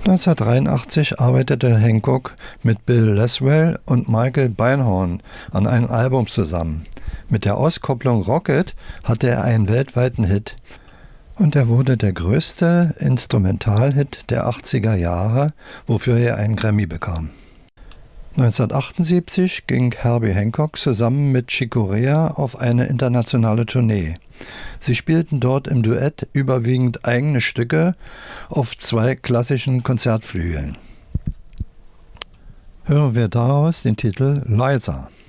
1983 arbeitete Hancock mit Bill Laswell und Michael Beinhorn an einem Album zusammen. Mit der Auskopplung Rocket hatte er einen weltweiten Hit und er wurde der größte Instrumentalhit der 80er Jahre, wofür er einen Grammy bekam. 1978 ging Herbie Hancock zusammen mit Chick Corea auf eine internationale Tournee. Sie spielten dort im Duett überwiegend eigene Stücke auf 2 klassischen Konzertflügeln. Hören wir daraus den Titel Liza.